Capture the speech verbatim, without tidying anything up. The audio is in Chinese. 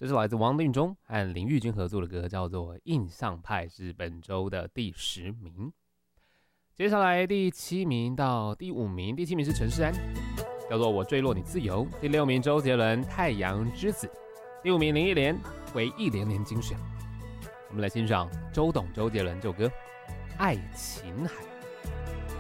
这是来自王定忠和林玉君合作的歌，叫做《印象派》，是本周的第十名。接下来第七名到第五名，第七名是陈势安，叫做《我坠落你自由》。第六名周杰伦《太阳之子》，第五名林忆莲《回忆连连精选》。我们来欣赏周董周杰伦这首歌《爱琴海》。